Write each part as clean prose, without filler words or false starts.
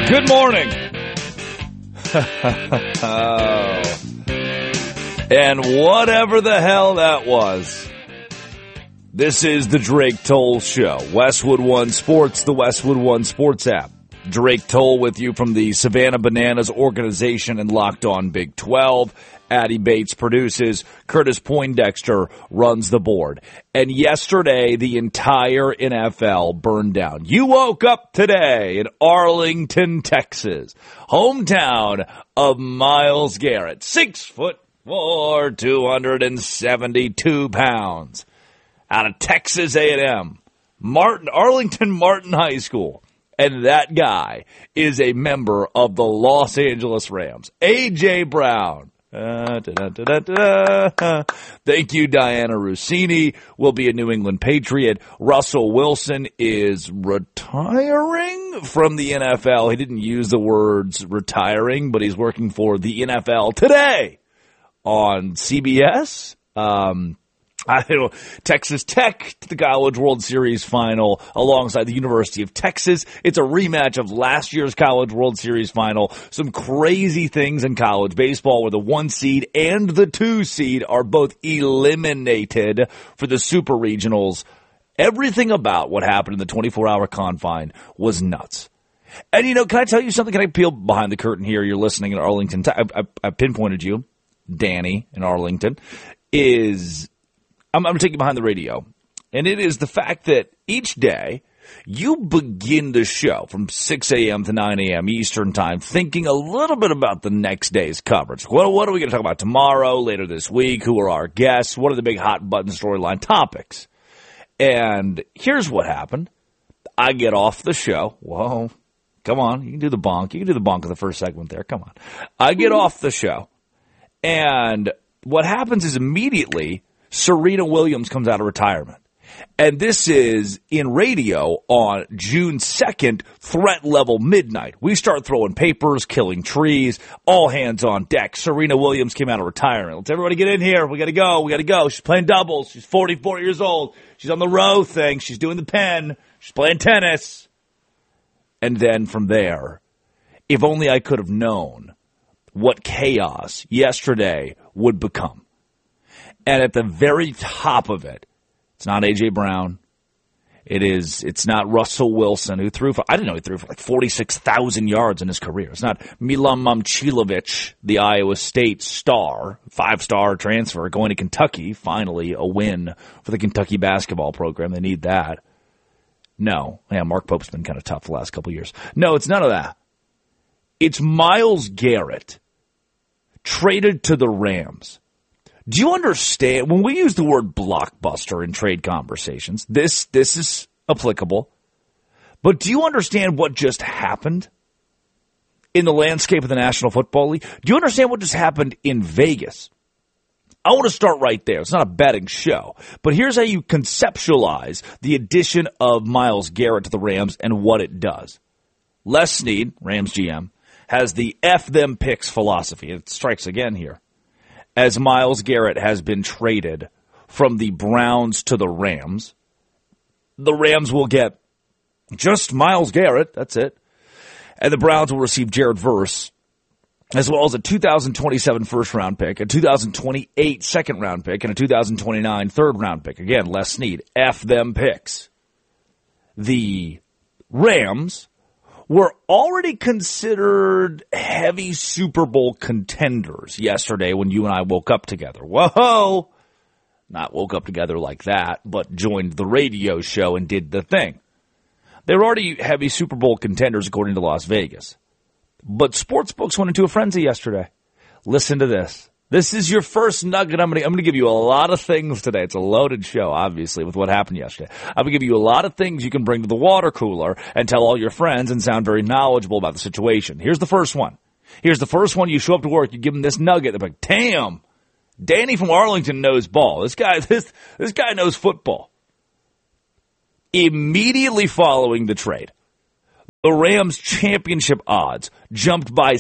Good morning. And whatever the hell that was, this is the Drake Toll Show. Westwood One Sports, the Westwood One Sports app. Drake Toll with you from the Savannah Bananas organization and Locked On Big 12. Addie Bates produces. Curtis Poindexter runs the board. And yesterday, the entire NFL burned down. You woke up today in Arlington, Texas, hometown of Myles Garrett, 6'4", 272 pounds, out of Texas A&M, Arlington Martin High School. And that guy is a member of the Los Angeles Rams, A.J. Brown. Thank you, Diana Rossini. Will be a New England Patriot. Russell Wilson is retiring from the NFL. He didn't use the words retiring, but he's working for the NFL today on CBS. Texas Tech to the College World Series final alongside the University of Texas. It's a rematch of last year's College World Series final. Some crazy things in college baseball where the 1 seed and the 2 seed are both eliminated for the Super Regionals. Everything about what happened in the 24-hour confine was nuts. And, can I tell you something? Can I peel behind the curtain here? You're listening in Arlington. I pinpointed you, Danny in Arlington, I'm going to take you behind the radio, and it is the fact that each day you begin the show from 6 a.m. to 9 a.m. Eastern Time thinking a little bit about the next day's coverage. What are we going to talk about tomorrow, later this week? Who are our guests? What are the big hot-button storyline topics? And here's what happened. I get off the show. Whoa, come on. You can do the bonk. You can do the bonk of the first segment there. Come on. I get off the show, and what happens is immediately Serena Williams comes out of retirement. And this is in radio on June 2nd, threat level midnight. We start throwing papers, killing trees, all hands on deck. Serena Williams came out of retirement. Let's everybody get in here. We got to go. We got to go. She's playing doubles. She's 44 years old. She's on the row thing. She's doing the pen. She's playing tennis. And then from there, if only I could have known what chaos yesterday would become. And at the very top of it, it's not A.J. Brown. It's not Russell Wilson, who threw for, I didn't know he threw for like 46,000 yards in his career. It's not Milan Momcilovic, the Iowa State star, 5-star transfer going to Kentucky, finally a win for the Kentucky basketball program. They need that. No. Yeah, Mark Pope's been kind of tough the last couple of years. No, it's none of that. It's Myles Garrett traded to the Rams. Do you understand, when we use the word blockbuster in trade conversations, this is applicable, but do you understand what just happened in the landscape of the National Football League? Do you understand what just happened in Vegas? I want to start right there. It's not a betting show, but here's how you conceptualize the addition of Myles Garrett to the Rams and what it does. Les Snead, Rams GM, has the F them picks philosophy. It strikes again here. As Myles Garrett has been traded from the Browns to the Rams will get just Myles Garrett, that's it, and the Browns will receive Jared Verse, as well as a 2027 first-round pick, a 2028 second-round pick, and a 2029 third-round pick. Again, Les Snead, F them picks. The Rams were already considered heavy Super Bowl contenders yesterday when you and I woke up together. Whoa! Not woke up together like that, but joined the radio show and did the thing. They were already heavy Super Bowl contenders according to Las Vegas. But sportsbooks went into a frenzy yesterday. Listen to this. This is your first nugget. I'm going to give you a lot of things today. It's a loaded show, obviously, with what happened yesterday. I'm going to give you a lot of things you can bring to the water cooler and tell all your friends and sound very knowledgeable about the situation. Here's the first one. You show up to work, you give them this nugget. They're like, damn, Danny from Arlington knows ball. This guy knows football. Immediately following the trade, the Rams' championship odds jumped by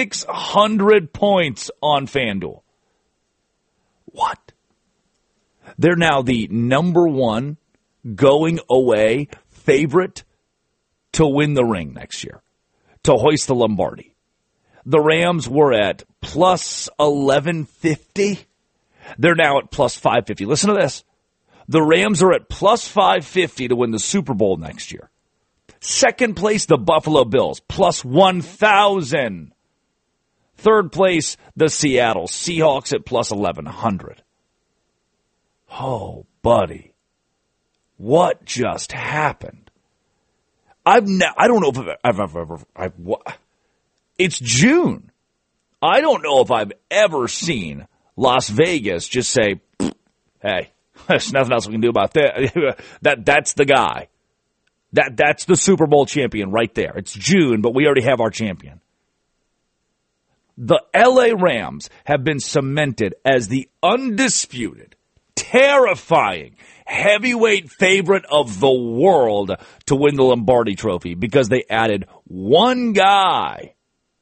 600 points on FanDuel. What? They're now the number one going away favorite to win the ring next year. to hoist the Lombardi. The Rams were at plus 1150. They're now at plus 550. Listen to this. The Rams are at plus 550 to win the Super Bowl next year. Second place, the Buffalo Bills, plus 1,000. Third place, the Seattle Seahawks at plus 1,100. Oh, buddy. What just happened? I don't know if I've ever it's June. I don't know if I've ever seen Las Vegas just say, hey, there's nothing else we can do about that. That's the guy. That's the Super Bowl champion right there. It's June, but we already have our champion. The LA Rams have been cemented as the undisputed, terrifying, heavyweight favorite of the world to win the Lombardi Trophy because they added one guy.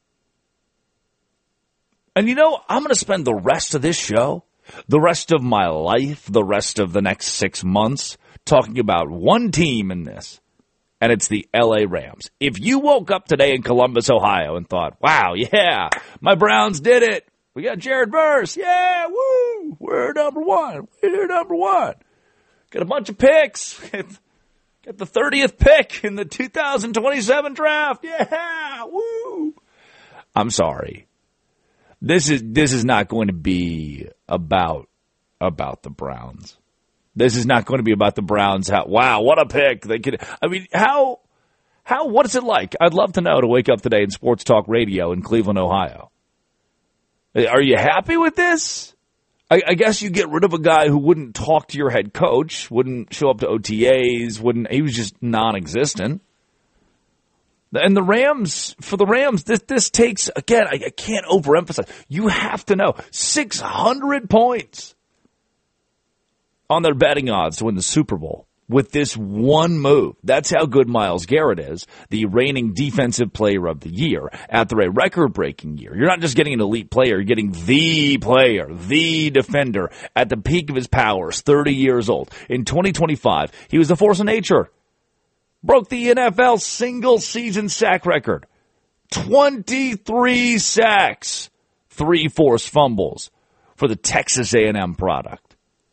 And you know, I'm going to spend the rest of this show, the rest of my life, the rest of the next 6 months talking about one team in this, and it's the LA Rams. If you woke up today in Columbus, Ohio and thought, wow, yeah, my Browns did it. We got Jared Verse. Yeah, woo, we're number one. We're number one. Got a bunch of picks. Got the 30th pick in the 2027 draft. Yeah, woo. I'm sorry. This is not going to be about the Browns. This is not going to be about the Browns. Wow, what a pick. What is it like? I'd love to know to wake up today in Sports Talk Radio in Cleveland, Ohio. Are you happy with this? I guess you get rid of a guy who wouldn't talk to your head coach, wouldn't show up to OTAs, he was just non-existent. And for the Rams, this takes, again, I can't overemphasize. You have to know, 600 points on their betting odds to win the Super Bowl with this one move. That's how good Myles Garrett is, the reigning defensive player of the year after a record-breaking year. You're not just getting an elite player, you're getting the player, the defender at the peak of his powers, 30 years old. In 2025, he was a force of nature. Broke the NFL single-season sack record. 23 sacks, 3 forced fumbles for the Texas A&M product.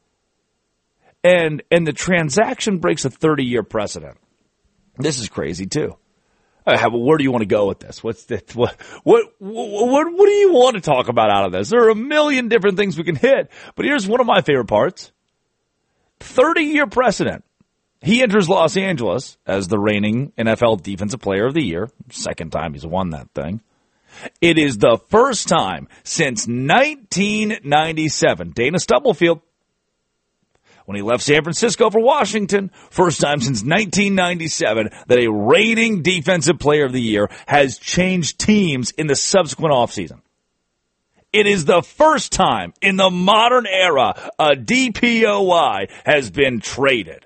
And the transaction breaks a 30-year precedent. This is crazy, too. Where do you want to go with this? What do you want to talk about out of this? There are a million different things we can hit, but here's one of my favorite parts. 30-year precedent. He enters Los Angeles as the reigning NFL Defensive Player of the Year. Second time he's won that thing. It is the first time since 1997. Dana Stubblefield, when he left San Francisco for Washington, first time since 1997 that a reigning Defensive Player of the Year has changed teams in the subsequent offseason. It is the first time in the modern era a DPOY has been traded.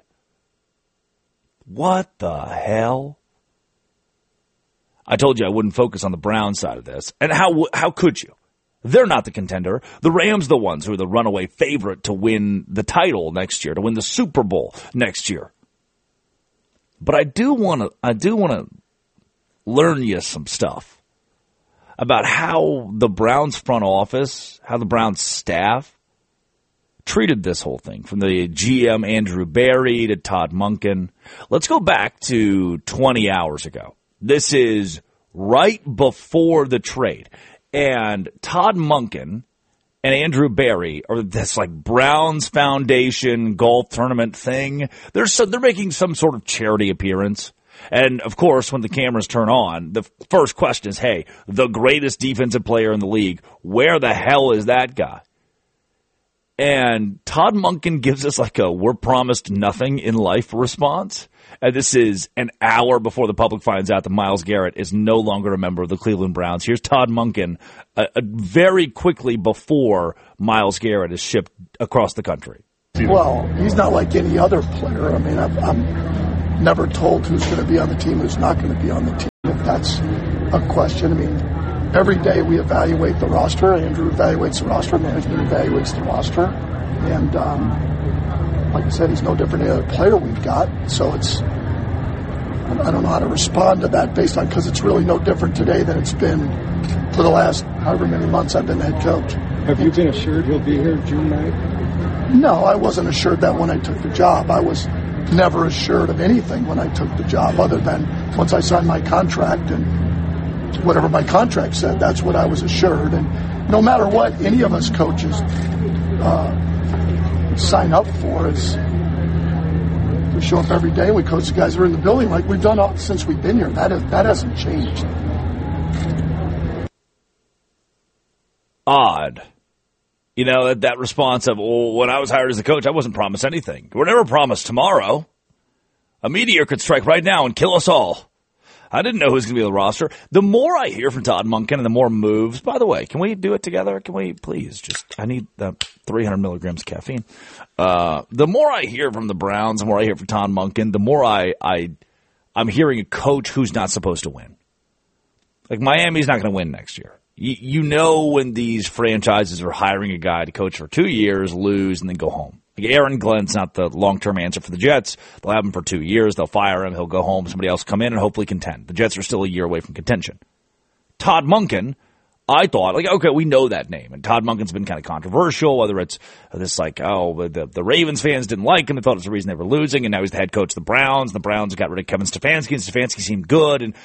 What the hell? I told you I wouldn't focus on the Browns side of this. And how could you? They're not the contender. The Rams the ones who are the runaway favorite to win the title next year, to win the Super Bowl next year. But I do want to learn you some stuff about how the Browns front office, how the Browns staff treated this whole thing, from the GM Andrew Berry to Todd Monken. Let's go back to 20 hours ago. This is right before the trade. And Todd Monken and Andrew Berry are this like Browns Foundation golf tournament thing. They're making some sort of charity appearance. And, of course, when the cameras turn on, the first question is, hey, the greatest defensive player in the league, where the hell is that guy? And Todd Monken gives us like a we're promised nothing in life response. And this is an hour before the public finds out that Myles Garrett is no longer a member of the Cleveland Browns. Here's Todd Monken very quickly before Myles Garrett is shipped across the country. Well, he's not like any other player. I mean, I'm never told who's going to be on the team, who's not going to be on the team, if that's a question. I mean, every day we evaluate the roster. Andrew evaluates the roster. Management evaluates the roster. And like I said, he's no different than any other player we've got. So it's, I don't know how to respond to that based on, because it's really no different today than it's been for the last however many months I've been the head coach. Have you been assured he'll be here June 9th? No, I wasn't assured that when I took the job. I was never assured of anything when I took the job, other than once I signed my contract and whatever my contract said, that's what I was assured. And no matter what any of us coaches sign up for, is we show up every day, we coach the guys who are in the building like we've done all, since we've been here. That hasn't changed. Odd. You know, that response of, well, when I was hired as a coach, I wasn't promised anything. We're never promised tomorrow. A meteor could strike right now and kill us all. I didn't know who was going to be on the roster. The more I hear from Todd Monken and the more moves, by the way, can we do it together? Can we please? I need 300 milligrams of caffeine. The more I hear from the Browns, the more I hear from Todd Monken, the more I'm hearing a coach who's not supposed to win. Like, Miami's not going to win next year. You know when these franchises are hiring a guy to coach for 2 years, lose, and then go home. Like, Aaron Glenn's not the long-term answer for the Jets. They'll have him for 2 years. They'll fire him. He'll go home. Somebody else will come in and hopefully contend. The Jets are still a year away from contention. Todd Monken, I thought, like, okay, we know that name. And Todd Monken's been kind of controversial, whether it's this like, the Ravens fans didn't like him and thought it was the reason they were losing, and now he's the head coach of the Browns. The Browns got rid of Kevin Stefanski, and Stefanski seemed good. And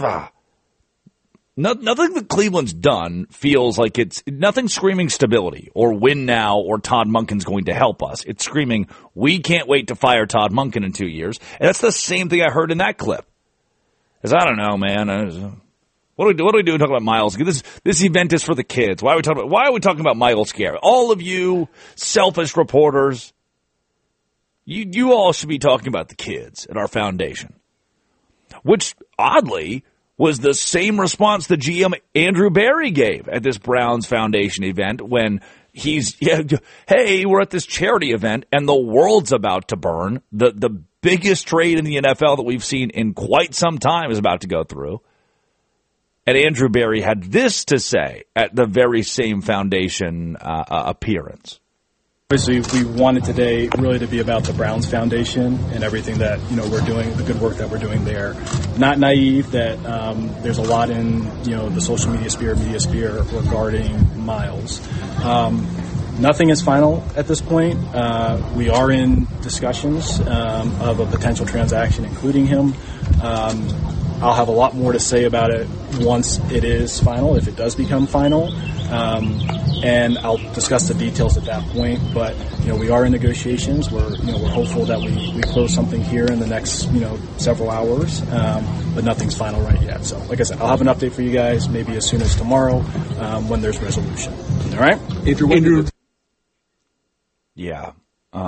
nothing that Cleveland's done feels like it's nothing screaming stability or win now or Todd Monken's going to help us. It's screaming, we can't wait to fire Todd Monken in 2 years. And that's the same thing I heard in that clip. Because I don't know, man. What are we doing talking about Myles? This event is for the kids. Why are we talking about Myles Garrett? All of you selfish reporters, you all should be talking about the kids at our foundation. Which, oddly, was the same response the GM Andrew Berry gave at this Browns Foundation event when hey, we're at this charity event and the world's about to burn. The biggest trade in the NFL that we've seen in quite some time is about to go through. And Andrew Berry had this to say at the very same foundation appearance. Obviously, we wanted today really to be about the Browns Foundation and everything that we're doing, the good work that we're doing there. Not naive that there's a lot in the social media sphere regarding Myles. Nothing is final at this point. We are in discussions of a potential transaction, including him. I'll have a lot more to say about it once it is final, if it does become final. And I'll discuss the details at that point. But we are in negotiations. We're hopeful that we close something here in the next several hours. But nothing's final right yet. So, like I said, I'll have an update for you guys maybe as soon as tomorrow when there's resolution. All right, Andrew. Yeah.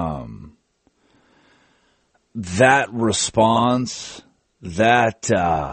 That response. That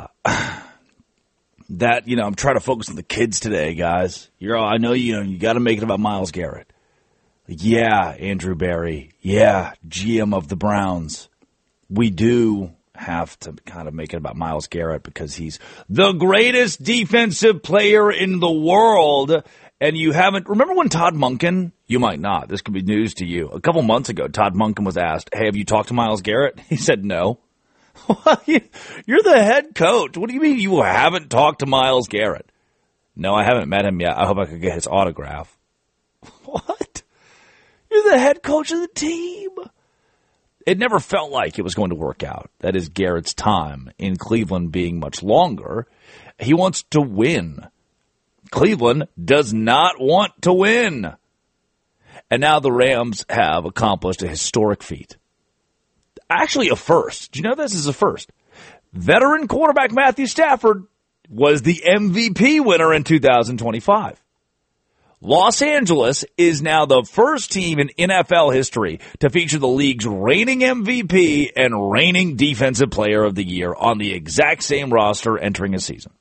I'm trying to focus on the kids today, guys. I know you got to make it about Myles Garrett. Yeah, Andrew Berry. Yeah, GM of the Browns. We do have to kind of make it about Myles Garrett because he's the greatest defensive player in the world. And you haven't, remember when Todd Monken, you might not, this could be news to you. A couple months ago, Todd Monken was asked, hey, have you talked to Myles Garrett? He said no. You're the head coach. What do you mean you haven't talked to Myles Garrett? No, I haven't met him yet. I hope I could get his autograph. What? You're the head coach of the team. It never felt like it was going to work out. That is Garrett's time in Cleveland being much longer. He wants to win. Cleveland does not want to win. And now the Rams have accomplished a historic feat. Actually, a first. Do you know this is a first? Veteran quarterback Matthew Stafford was the MVP winner in 2025. Los Angeles is now the first team in NFL history to feature the league's reigning MVP and reigning Defensive Player of the Year on the exact same roster entering a season.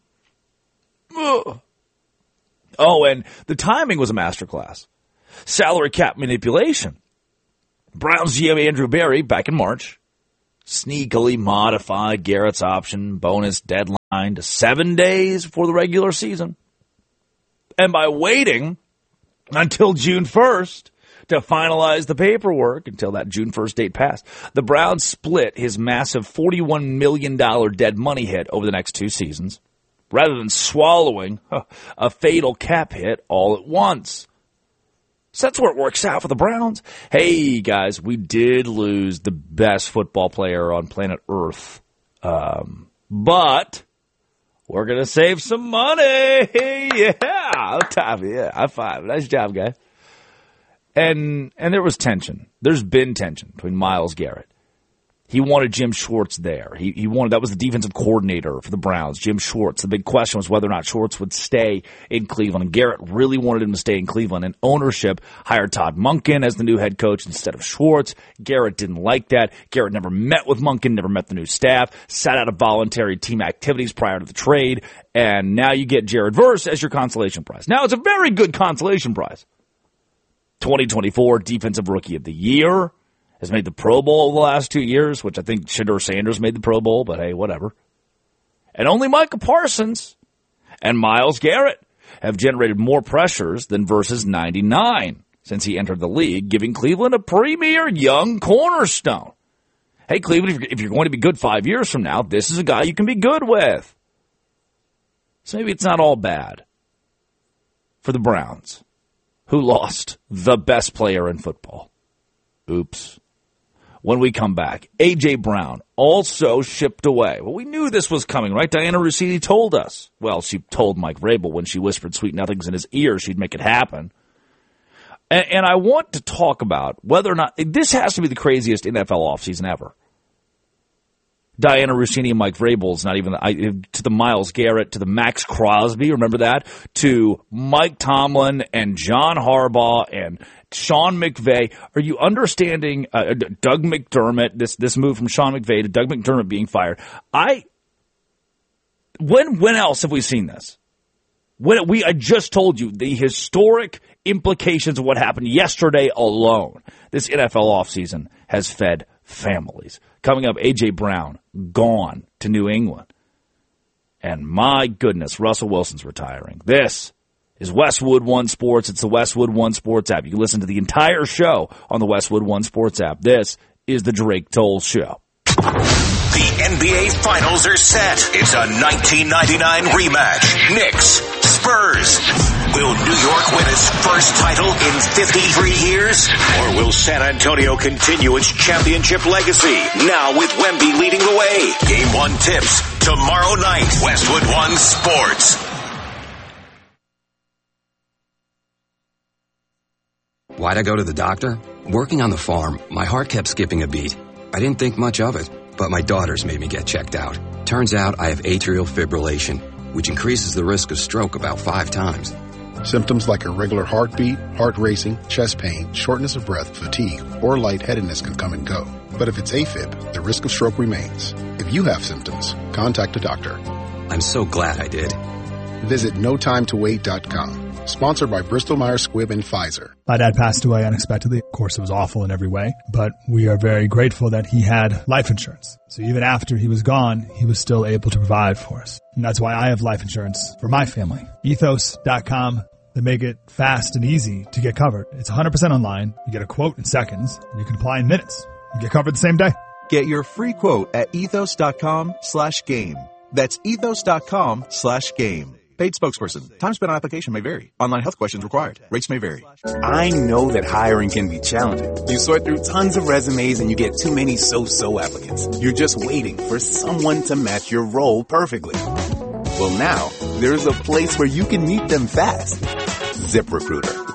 Ugh. Oh, and the timing was a masterclass. Salary cap manipulation. Browns GM Andrew Berry, back in March, sneakily modified Garrett's option bonus deadline to 7 days before the regular season. And by waiting until June 1st to finalize the paperwork until that June 1st date passed. The Browns split his massive $41 million dead money hit over the next 2 seasons, rather than swallowing a fatal cap hit all at once. So that's where it works out for the Browns. Hey, guys, we did lose the best football player on planet Earth. But we're going to save some money. Yeah. High five. Nice job, guys. And there was tension. There's been tension between Myles Garrett. He wanted Jim Schwartz there. He wanted, that was the defensive coordinator for the Browns, Jim Schwartz. The big question was whether or not Schwartz would stay in Cleveland. And Garrett really wanted him to stay in Cleveland. And ownership hired Todd Monken as the new head coach instead of Schwartz. Garrett didn't like that. Garrett never met with Monken, never met the new staff, sat out of voluntary team activities prior to the trade. And now you get Jared Verse as your consolation prize. Now, it's a very good consolation prize. 2024 Defensive Rookie of the Year. Has made the Pro Bowl the last 2 years, which I think Shedeur Sanders made the Pro Bowl, but hey, whatever. And only Micah Parsons and Myles Garrett have generated more pressures than Verse's 99 since he entered the league, giving Cleveland a premier young cornerstone. Hey, Cleveland, if you're going to be good 5 years from now, this is a guy you can be good with. So maybe it's not all bad for the Browns, who lost the best player in football. Oops. When we come back, A.J. Brown also shipped away. Well, we knew this was coming, right? Diana Russini told us. Well, she told Mike Vrabel when she whispered sweet nothings in his ear she'd make it happen. And I want to talk about whether or not this has to be the craziest NFL offseason ever. Diana Russini and Mike Vrabel's not even to the Myles Garrett, to the Max Crosby, remember that? To Mike Tomlin and John Harbaugh and Sean McVay. Are you understanding Doug McDermott, this move from Sean McVay to Doug McDermott being fired? When else have we seen this? I just told you the historic implications of what happened yesterday alone. This NFL offseason has fed families. Coming up, A.J. Brown, gone to New England. And my goodness, Russell Wilson's retiring. This is Westwood One Sports. It's the Westwood One Sports app. You can listen to the entire show on the Westwood One Sports app. This is the Drake Toll Show. The NBA Finals are set. It's a 1999 rematch. Knicks, Spurs. Will New York win its first title in 53 years? Or will San Antonio continue its championship legacy? Now with Wemby leading the way. Game 1 tips tomorrow night. Westwood One Sports. Why'd I go to the doctor? Working on the farm, my heart kept skipping a beat. I didn't think much of it, but my daughters made me get checked out. Turns out I have atrial fibrillation, which increases the risk of stroke about 5 times. Symptoms like irregular heartbeat, heart racing, chest pain, shortness of breath, fatigue, or lightheadedness can come and go. But if it's AFib, the risk of stroke remains. If you have symptoms, contact a doctor. I'm so glad I did. Visit notimetowait.com. Sponsored by Bristol-Myers Squibb and Pfizer. My dad passed away unexpectedly. Of course, it was awful in every way, but we are very grateful that he had life insurance. So even after he was gone, he was still able to provide for us. And that's why I have life insurance for my family. Ethos.com. They make it fast and easy to get covered. It's 100% online. You get a quote in seconds, and you can apply in minutes. You get covered the same day. Get your free quote at ethos.com/game. That's ethos.com/game. Paid spokesperson. Time spent on application may vary. Online health questions required. Rates may vary. I know that hiring can be challenging. You sort through tons of resumes and you get too many so-so applicants. You're just waiting for someone to match your role perfectly. Well, now, there's a place where you can meet them fast. ZipRecruiter.